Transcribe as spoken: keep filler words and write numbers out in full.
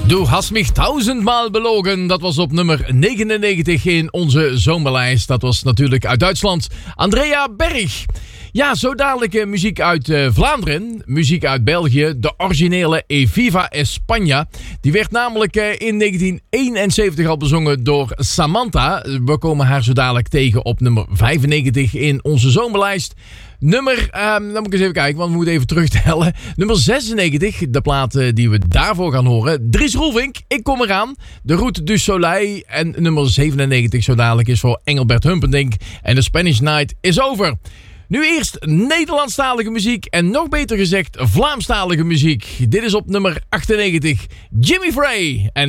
Du hast mich tausendmaal belogen. Dat was op nummer negenennegentig in onze zomerlijst. Dat was natuurlijk uit Duitsland. Andrea Berg. Ja, zo dadelijk uh, muziek uit uh, Vlaanderen. Muziek uit België. De originele Eviva España. Die werd namelijk uh, in negentien eenenzeventig al bezongen door Samantha. We komen haar zo dadelijk tegen op nummer vijfennegentig in onze zomerlijst. Nummer, um, dan moet ik eens even kijken, want we moeten even terugtellen. Nummer zesennegentig, de plaat uh, die we daarvoor gaan horen. Dries Roelvink, Ik kom eraan. De Route du Soleil. En nummer zevenennegentig zo dadelijk is voor Engelbert Humperdinck. En de Spanish Night is over. Nu eerst Nederlandstalige muziek en nog beter gezegd Vlaamstalige muziek. Dit is op nummer achtennegentig Jimmy Frey en